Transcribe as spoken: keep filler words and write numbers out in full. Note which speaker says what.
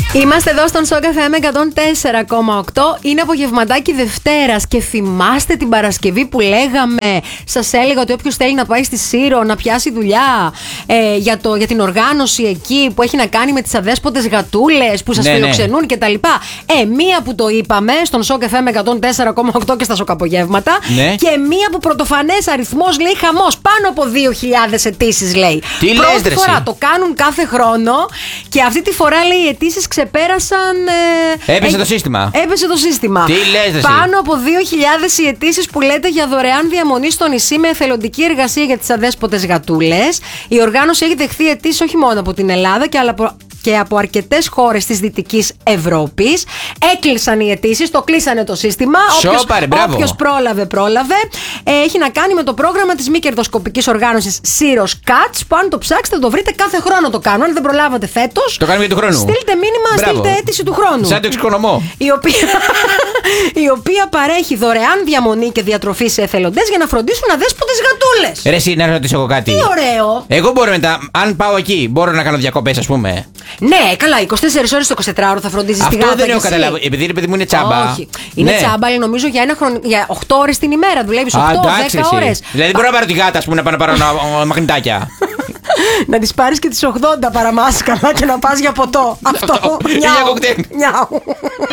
Speaker 1: Είμαστε εδώ στον Σοκ εφ εμ εκατόν τέσσερα κόμμα οκτώ. Είναι απογευματάκι Δευτέρας και θυμάστε την Παρασκευή που λέγαμε, σας έλεγα ότι όποιος θέλει να πάει στη Σύρο να πιάσει δουλειά ε, για, το, για την οργάνωση εκεί που έχει να κάνει με τις αδέσποτες γατούλες που σας
Speaker 2: ναι,
Speaker 1: φιλοξενούν ναι. κτλ. Ε, μία που το είπαμε στον Σοκ εφ εμ εκατόν τέσσερα κόμμα οκτώ και στα σοκαπογεύματα
Speaker 2: ναι.
Speaker 1: και μία που πρωτοφανές αριθμός λέει χαμός. Πάνω από δύο χιλιάδες αιτήσεις λέει.
Speaker 2: Τι λες,
Speaker 1: Πρώτη φορά το κάνουν κάθε χρόνο και αυτή τη φορά λέει οι αιτήσεις ξεπέρασαν. Ε,
Speaker 2: έπεσε
Speaker 1: ε,
Speaker 2: το σύστημα.
Speaker 1: Έπεσε το σύστημα.
Speaker 2: Τι λες, ρε,
Speaker 1: πάνω από δύο χιλιάδες οι αιτήσεις που λέτε για δωρεάν διαμονή στο νησί με εθελοντική εργασία για τις αδέσποτες γατούλες. Η οργάνωση έχει δεχθεί αιτήσεις όχι μόνο από την Ελλάδα και αλλά και από αρκετές χώρες της Δυτικής Ευρώπης. Έκλεισαν οι αιτήσεις, το κλείσανε το σύστημα.
Speaker 2: Σόπαρε, μπράβο.
Speaker 1: Όποιος πρόλαβε, πρόλαβε. Ε, έχει να κάνει με το πρόγραμμα της μη κερδοσκοπικής οργάνωσης Syros Cats, που αν το ψάξετε θα το βρείτε κάθε χρόνο το κάνουν. Αν δεν προλάβατε φέτος,
Speaker 2: το κάνουμε για του χρόνου.
Speaker 1: Στείλτε μήνυμα, μπράβο. Στείλτε αίτηση του χρόνου.
Speaker 2: Σαν το εξοικονομώ.
Speaker 1: Η οποία, η οποία παρέχει δωρεάν διαμονή και διατροφή σε εθελοντές για να φροντίσουν αδέσποτες γατούλες.
Speaker 2: Ρε, εσύ να ρωτήσω εγώ κάτι.
Speaker 1: Τι ωραίο.
Speaker 2: Εγώ μπορώ μετά, αν πάω εκεί, μπορώ να κάνω διακοπές, ας πούμε.
Speaker 1: Ναι, καλά, είκοσι τέσσερις ώρες το εικοσιτετράωρο θα φροντίζεις τη γάτα.
Speaker 2: Αυτό δεν έχω καταλάβει. Επειδή ρε παιδί μου είναι τσάμπα.
Speaker 1: Όχι. Είναι ναι. τσάμπα, αλλά νομίζω για, ένα χρον... για οκτώ ώρες την ημέρα. Δουλεύεις οκτώ με δέκα ώρες.
Speaker 2: Δηλαδή μπορώ να πάρω τη γάτα, ας πούμε, να πάω να πάρω μαγνητάκια.
Speaker 1: Να τις πάρεις και τις ογδόντα παραμάσκαλα και να πας για ποτό. Αυτό.
Speaker 2: Νιάου.